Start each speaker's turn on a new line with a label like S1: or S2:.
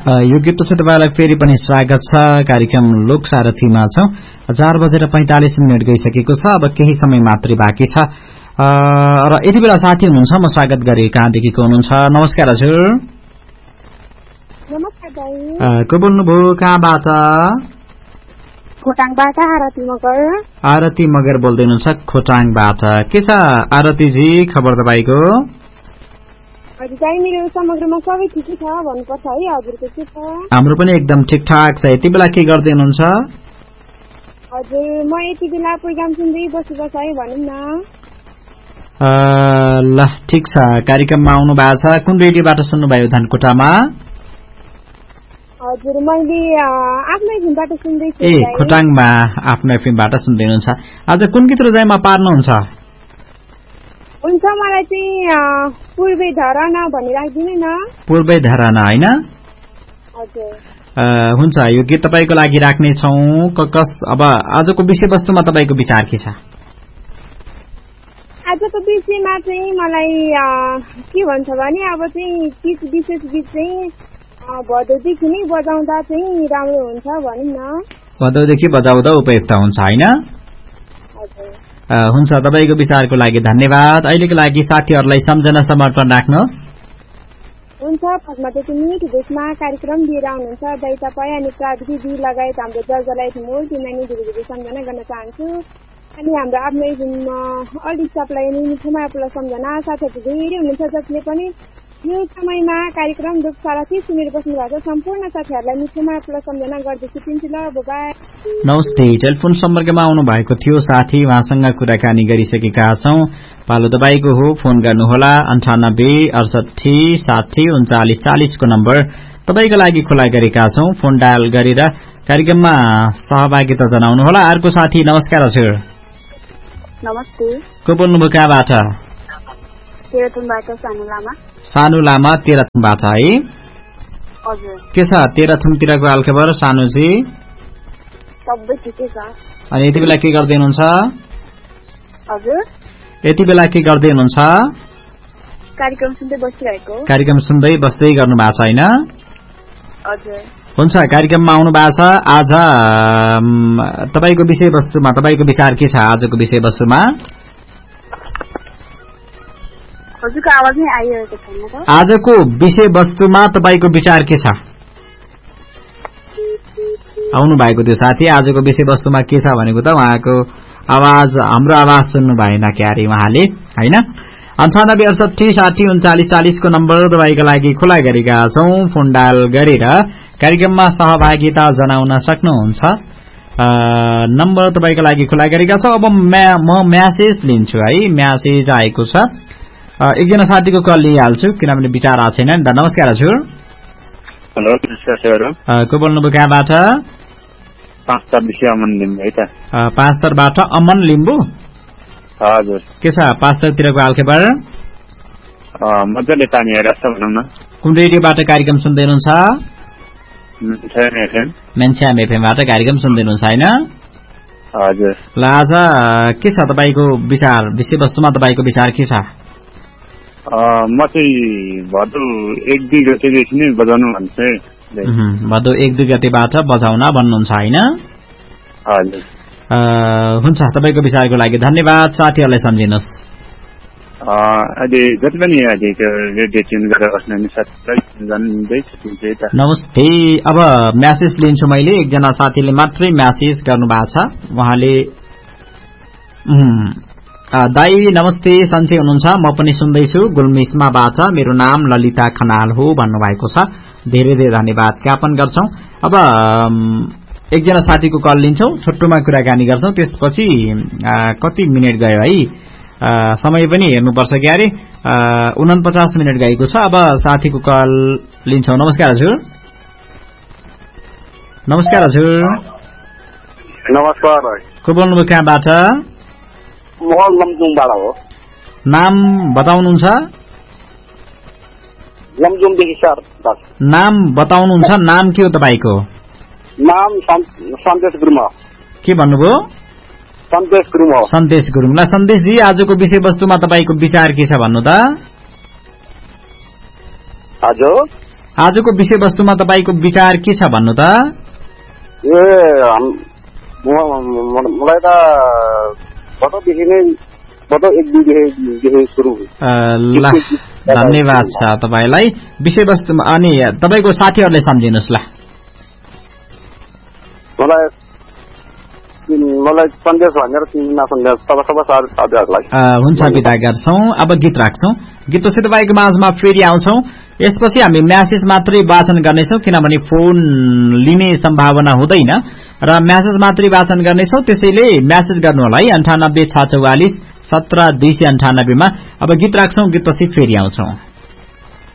S1: यो गीत पछि तपाईलाई फेरि पनि स्वागत छ। कार्यक्रम लोक सारथीमा छौं। 4:45 गइसकेको छ। अब केही समय मात्रै बाँकी छ र यति बेला साथी हुनुहुन्छ, म स्वागत गरे कहाँदेखि को हुनुहुन्छ? नमस्कार हजुर।
S2: नमस्कार दाइ।
S1: को बोल्नुभयो, कहाँबाट?
S2: खोटाङबाट आरती मगर।
S1: आरती मगर बोल्दै हुनुहुन्छ खोटाङबाट। के छ आरतीजी खबर तपाईको?
S2: हजुर दाइ, मेरो समग्रमा सबै ठिकै छ भन्नुपर्छ है। हजुरको के छ?
S1: हाम्रो पनि एकदम ठिकठाक छ। यति बेला के गर्दै हुनुहुन्छ?
S2: हजुर म यति बेला प्रोग्राम सुन्दै बसिबस है भनौँ न।
S1: ल ठिक छ। कार्यक्रममा आउनु भएको छ। कुन रेडियोबाट सुन्नुभयो धनकुटामा?
S2: हजुर मैले आफ्नै फिल्मबाट सुन्दैछु।
S1: ए खोटाङमा आफ्नो फिल्मबाट सुन्दै हुनुहुन्छ। आज कुन गीत रोजाइमा पार्नुहुन्छ?
S2: हुन्छ, मलाई चाहिँ पूर्वै धराना भनी राखिदिनु न।
S1: पूर्वै धराना हैन?
S2: हजुर
S1: हुन्छ, यो गीत तपाईको लागि राख्ने छौं। अब आजको विषयवस्तुमा तपाईको विचार के छ?
S2: आजको विषयमा चाहिँ मलाई के भन्छ भने अब चाहिँ विशेष गीत चाहिँ भदौदेखि नै बजाउँदा चाहिँ राम्रो हुन्छ भनौँ न।
S1: भदौदेखि बजाउँदा उपयुक्त हुन्छ हैन?
S2: हजुर
S1: हुन्छ, तपाईको विचारको लागि धन्यवाद। अहिलेको लागि साथीहरूलाई सम्झना समर्पण राख्नुहोस्।
S2: हुन्छ, पद्मावती मिठ भेषमा कार्यक्रम लिएर आउनुहुन्छ दाइ तपाईँ अनि प्राविधिक लगायत हाम्रो जजलाई मोल तिमीलाई धेरै धेरै सम्झना गर्न चाहन्छु। अनि हाम्रो आफ्नो अल स्टाफलाई मिठोमा सम्झना। साथीहरू धेरै हुनुहुन्छ जसले पनि यो समयमा कार्यक्रम लोक सारथी सुनेर बस्नु भएको छ। सम्पूर्ण साथीहरूलाई मिठोमा सम्झना गर्दैछु। तिमी ल बाइ।
S1: नमस्ते। टेलिफोन सम्पर्कमा आउनु भएको थियो साथी, उहाँसँग कुराकानी गरिसकेका छौं। पालो तपाईको हो, फोन गर्नुहोला 98 68 60 39 40 को नम्बर तपाईको लागि खुला गरेका छौं। फोन डायल गरेर कार्यक्रममा सहभागिता जनाउनुहोला। अर्को साथी नमस्कार हजुर।
S2: नमस्ते।
S1: को बोल्नुभयो, कहाँबाट?
S2: तेह्रथुमबाट सानु लामा।
S1: सानु लामा तेह्रथुमबाट है?
S2: हजुर।
S1: के छ तेह्रथुमतिरको हालखबर सानुजी?
S2: सबै ठिकै छ।
S1: अनि यति बेला के गर्दै हुनुहुन्छ?
S2: हजुर
S1: यति बेला के गर्दै हुनुहुन्छ?
S2: कार्यक्रम सुन्दै बसिरहेको।
S1: कार्यक्रम सुन्दै बस्दै गर्नु भएको छ हैन?
S2: हजुर।
S1: हुन्छ, कार्यक्रममा आउनु भएको छ। आज तपाईको विषयवस्तुमा तपाईको विचार के छ? आजको विषयवस्तुमा
S2: हजुरको आवाज नै आइरहेको छैन त।
S1: आजको विषयवस्तुमा तपाईको विचार के छ? आउनु भएको थियो साथी। आजको विषयवस्तुमा के छ भनेको त उहाँको आवाज, हाम्रो आवाज सुन्नु भएन क्यारे उहाँले हैन? 98 68 60 39 40 को नम्बर तपाईको लागि खुला गरेका छौं। फोन डायल गरेर कार्यक्रममा सहभागिता जनाउन सक्नुहुन्छ। नम्बर तपाईको लागि खुला गरेका छौं। अब म म्यासेज लिन्छु है। म्यासेज आएको छ। एकजना साथीको कल लिइहाल्छु किनभने विचार आएको छैन नि त। नमस्कार हजुर।
S3: हेलो नमस्कार।
S1: को बोल्नुभयो, कहाँबाट?
S3: पाँचतरदेखि अमन लिम्बू है त।
S1: पाँचतरबाट अमन लिम्बू।
S3: हजुर।
S1: के छ पाँचतरतिरको हालखबर?
S3: मजाले तानी आइरहेछ भनौँ न।
S1: कुन रेडियोबाट कार्यक्रम सुन्दै हुनुहुन्छ? मेन्स्याम एफएमबाट कार्यक्रम सुन्दै हुनुहुन्छ हैन?
S3: हजुर।
S1: ल आज के छ तपाईको विचार? विषयवस्तुमा तपाईको विचार के छ?
S3: म चाहिँ भदौ 1-2 गतेदेखि नै बजाउनु भन्छु।
S1: भदौ 1-2 गतेबाट बजाउन भन्नुहुन्छ हैन?
S3: हजुर।
S1: हुन्छ, तपाईको विचारको लागि धन्यवाद। साथीहरूलाई सम्झिनुहोस्।
S3: अहिले जति पनि रेडियो ट्युन गरेर बस्ने साथीलाई जान्दै त।
S1: नमस्ते। अब म्यासेज लिन्छु मैले। एकजना साथीले मात्रै म्यासेज गर्नुभएको छ। उहाँले दाई नमस्ते, सन्चै हुनुहुन्छ? म पनि सुन्दैछु गुल्मिस्माबाट। मेरो नाम ललिता खनाल हो भन्नुभएको छ। धेरै धेरै धन्यवाद ज्ञापन गर्छौं। अब एकजना साथीको कल लिन्छौं, छोटोमा कुराकानी गर्छौं। त्यसपछि कति मिनेट गयो है, समय पनि हेर्नुपर्छ क्यारे। 49 मिनेट गएको छ। अब साथीको कल लिन्छौं। नमस्कार हजुर। नमस्कार हजुर।
S4: नमस्कार।
S1: को बोल्नुभयो, कहाँबाट?
S4: म लमजुङबाट हो।
S1: नाम बताउनुहुन्छ?
S4: लमजुङदेखि सर।
S1: नाम बताउनुहुन्छ? नाम के हो तपाईको?
S4: नाम सन्देश गुरुङ।
S1: के भन्नुभयो?
S4: सन्देश गुरुङ।
S1: सन्देश गुरुङ। ल सन्देशजी, आजको विषयवस्तुमा तपाईको विचार के छ भन्नु त?
S4: हजुर।
S1: आजको विषयवस्तुमा तपाईको विचार के छ भन्नु त?
S4: मलाई त गतदेखि नै गत 1-2 सुरु
S1: ल धन्यवाद छ तपाईलाई। विषयवस्तु अनि तपाईको साथीहरुले सम्झिनुस् ल।
S4: मलाई सन्देश भनेर चिन्ना सन्देश सबै साथीहरुलाई
S1: हुन्छ बिदा गर्छौं। अब गीत राख्छौं। गीतपछि तपाईको माझमा फेरि आउँछौं। यसपछि हामी म्यासेज मात्रै वाचन गर्नेछौं किनभने फोन लिने सम्भावना हुँदैन र म्यासेज मात्रै वाचन गर्नेछौं। त्यसैले म्यासेज गर्नु होला है 98 644 17 298 मा। अब गीत राख्छौं। गीतपछि फेरि आउँछौं।